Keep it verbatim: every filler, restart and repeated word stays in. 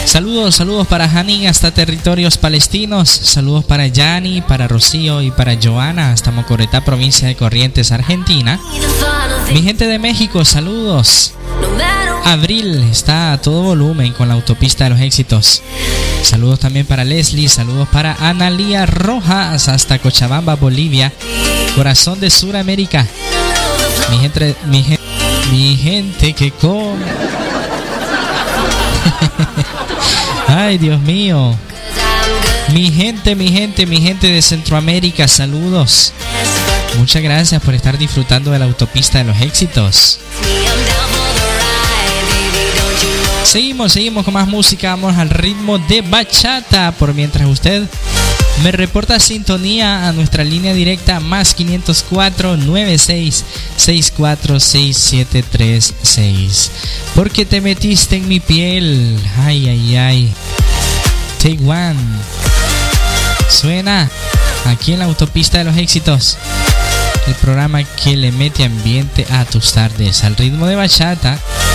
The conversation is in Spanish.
Saludos, saludos para Janín hasta territorios palestinos. Saludos para Yani, para Rocío y para Joana hasta Mocoretá, provincia de Corrientes, Argentina. Mi gente de México, saludos. Abril está a todo volumen con la autopista de los éxitos. Saludos también para Leslie, saludos para Analía Rojas hasta Cochabamba, Bolivia, corazón de Sudamérica. Mi gente, mi, gen, mi gente que come. Ay, Dios mío. Mi gente, mi gente, mi gente de Centroamérica, saludos. Muchas gracias por estar disfrutando de la autopista de los éxitos. Seguimos, seguimos con más música. Vamos al ritmo de bachata. Por mientras usted me reporta sintonía a nuestra línea directa más quinientos cuatro, noventa y seis, sesenta y cuatro, sesenta y siete treinta y seis. Porque te metiste en mi piel. Ay, ay, ay. Take one. Suena aquí en la autopista de los éxitos. El programa que le mete ambiente a tus tardes al ritmo de bachata.